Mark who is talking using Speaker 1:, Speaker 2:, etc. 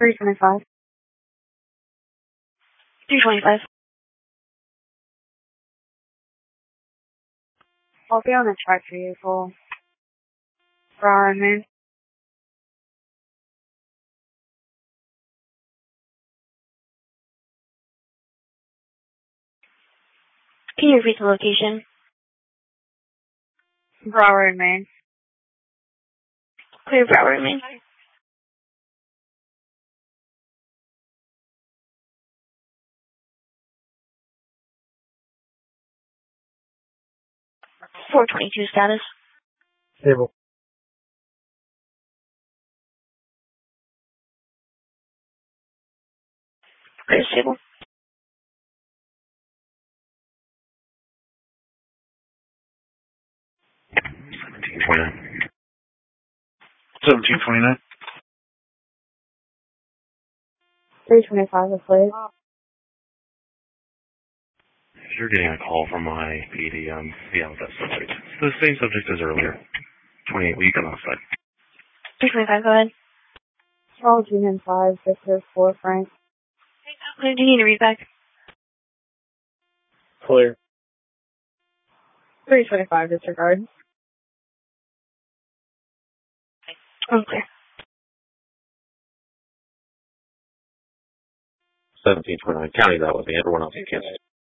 Speaker 1: 325.
Speaker 2: 325.
Speaker 1: I'll be on the track for you, full. Briar Moon.
Speaker 2: Can you repeat the location?
Speaker 1: Briar Moon.
Speaker 2: Clear Broward, Maine. .422 status.
Speaker 3: Stable.
Speaker 2: Clear stable.
Speaker 4: 1729. 1729.
Speaker 1: 325 is cleared.
Speaker 4: You're getting a call from my PD. Yeah, with that subject. It's the same subject as earlier. 28. Will you come outside?
Speaker 2: 325, go ahead.
Speaker 1: Charles Union 5, Victor 4, Frank.
Speaker 2: Clear, do you need a read back?
Speaker 3: Clear.
Speaker 1: 325, disregard.
Speaker 2: Clear.
Speaker 4: 1729. County that with me. Everyone else is canceled.